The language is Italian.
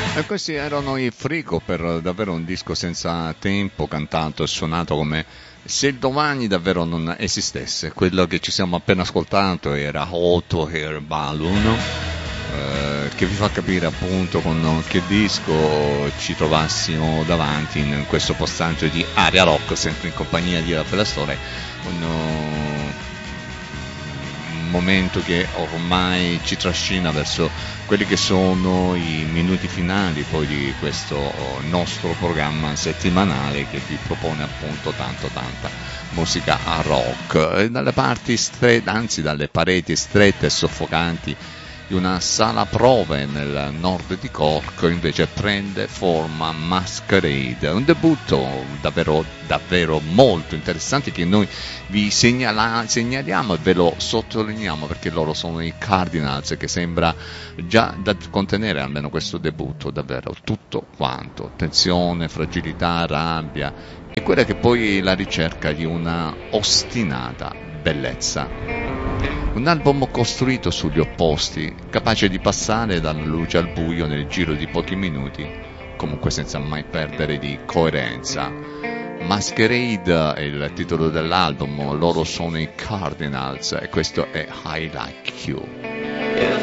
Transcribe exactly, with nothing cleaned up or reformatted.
E questi erano i Frico per davvero un disco senza tempo, cantato e suonato come se il domani davvero non esistesse. Quello che ci siamo appena ascoltato era Hot Air Balloon, eh, che vi fa capire appunto con che disco ci trovassimo davanti in questo passaggio di Aria Rock, sempre in compagnia di Raffaele Astore, un, un momento che ormai ci trascina verso quelli che sono i minuti finali poi di questo nostro programma settimanale che vi propone appunto tanto tanta musica a rock. E dalle parti strette, anzi dalle pareti strette e soffocanti di una sala prove nel nord di Cork invece prende forma Masquerade, un debutto davvero, davvero molto interessante che noi vi segnala, segnaliamo e ve lo sottolineiamo perché loro sono i Cardinals, che sembra già da contenere almeno questo debutto davvero tutto quanto, tensione, fragilità, rabbia e quella che poi è la ricerca di una ostinata bellezza. Un album costruito sugli opposti, capace di passare dalla luce al buio nel giro di pochi minuti, comunque senza mai perdere di coerenza. Masquerade è il titolo dell'album, loro sono i Cardinals e questo è I Like You.